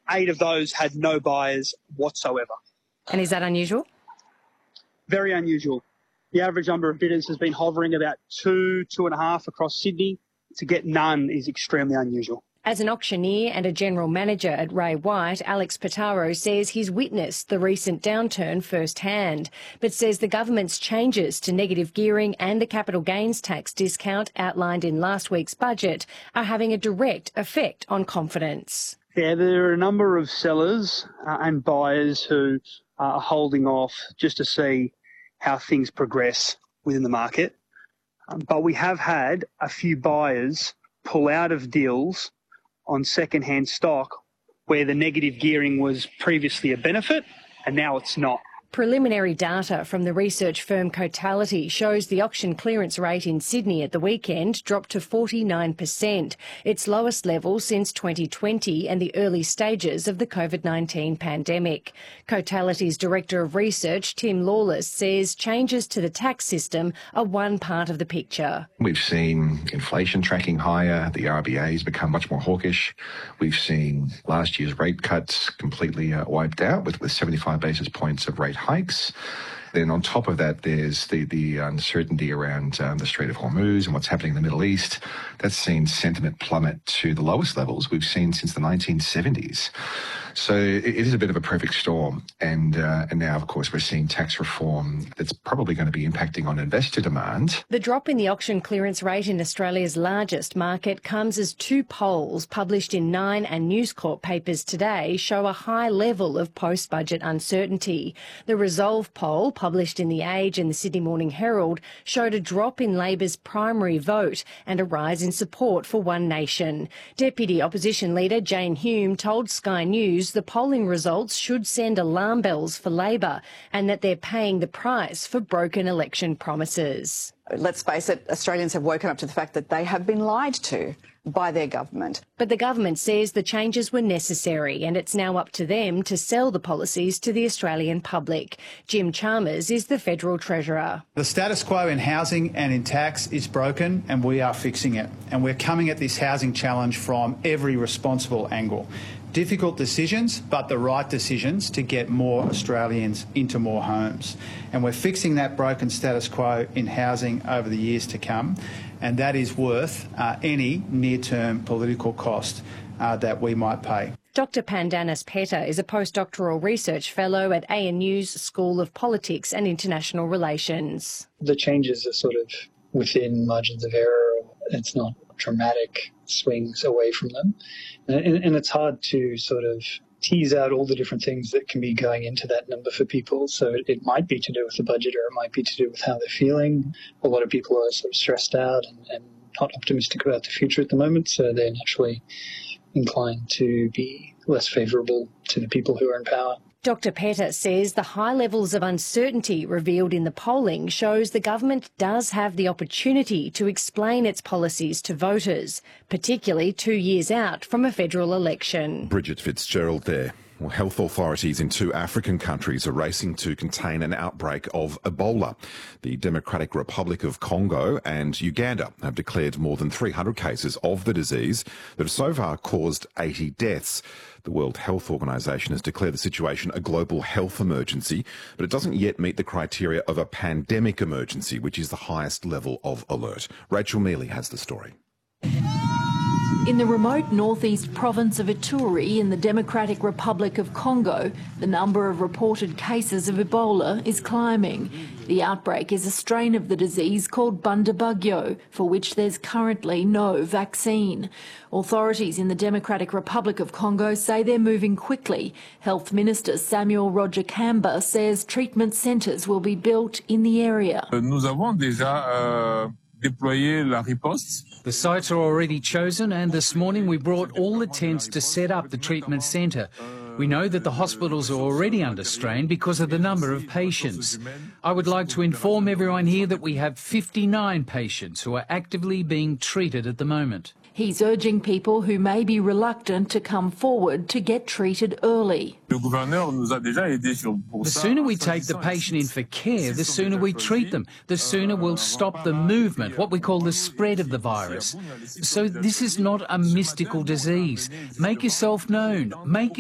8 of those had no buyers whatsoever. And is that unusual? Very unusual. The average number of bidders has been hovering about 2.5 across Sydney. To get none is extremely unusual. As an auctioneer and a general manager at Ray White, Alex Pitaro says he's witnessed the recent downturn firsthand, but says the government's changes to negative gearing and the capital gains tax discount outlined in last week's budget are having a direct effect on confidence. Yeah, there are a number of sellers and buyers who are holding off just to see how things progress within the market. But we have had a few buyers pull out of deals on second-hand stock where the negative gearing was previously a benefit and now it's not. Preliminary data from the research firm Cotality shows the auction clearance rate in Sydney at the weekend dropped to 49%, its lowest level since 2020 and the early stages of the COVID-19 pandemic. Cotality's Director of Research, Tim Lawless, says changes to the tax system are one part of the picture. We've seen inflation tracking higher, the RBA's become much more hawkish. We've seen last year's rate cuts completely wiped out with 75 basis points of rate hikes. Then on top of that, there's the uncertainty around the Strait of Hormuz and what's happening in the Middle East. That's seen sentiment plummet to the lowest levels we've seen since the 1970s. So it is a bit of a perfect storm. And now, of course, we're seeing tax reform that's probably going to be impacting on investor demand. The drop in the auction clearance rate in Australia's largest market comes as 2 polls published in Nine and News Corp papers today show a high level of post-budget uncertainty. The Resolve poll, published in The Age and the Sydney Morning Herald, showed a drop in Labor's primary vote and a rise in support for One Nation. Deputy Opposition Leader Jane Hume told Sky News the polling results should send alarm bells for Labor and that they're paying the price for broken election promises. Let's face it, Australians have woken up to the fact that they have been lied to by their government. But the government says the changes were necessary and it's now up to them to sell the policies to the Australian public. Jim Chalmers is the Federal Treasurer. The status quo in housing and in tax is broken and we are fixing it. And we're coming at this housing challenge from every responsible angle. Difficult decisions, but the right decisions to get more Australians into more homes. And we're fixing that broken status quo in housing over the years to come, and that is worth any near-term political cost that we might pay. Dr Pandanis Petta is a postdoctoral research fellow at ANU's School of Politics and International Relations. The changes are sort of within margins of error. It's not dramatic swings away from them. And it's hard to sort of tease out all the different things that can be going into that number for people. So it might be to do with the budget or it might be to do with how they're feeling. A lot of people are sort of stressed out and not optimistic about the future at the moment, so they're naturally inclined to be less favourable to the people who are in power. Dr Petta says the high levels of uncertainty revealed in the polling shows the government does have the opportunity to explain its policies to voters, particularly 2 years out from a federal election. Bridget Fitzgerald there. Well, health authorities in 2 African countries are racing to contain an outbreak of Ebola. The Democratic Republic of Congo and Uganda have declared more than 300 cases of the disease that have so far caused 80 deaths. The World Health Organization has declared the situation a global health emergency, but it doesn't yet meet the criteria of a pandemic emergency, which is the highest level of alert. Rachel Mealy has the story. In the remote northeast province of Ituri in the Democratic Republic of Congo, the number of reported cases of Ebola is climbing. The outbreak is a strain of the disease called Bundibugyo, for which there's currently no vaccine. Authorities in the Democratic Republic of Congo say they're moving quickly. Health Minister Samuel Roger Kamba says treatment centres will be built in the area. The sites are already chosen and this morning we brought all the tents to set up the treatment centre. We know that the hospitals are already under strain because of the number of patients. I would like to inform everyone here that we have 59 patients who are actively being treated at the moment. He's urging people who may be reluctant to come forward to get treated early. The sooner we take the patient in for care, the sooner we treat them, the sooner we'll stop the movement, what we call the spread of the virus. So this is not a mystical disease. Make yourself known. Make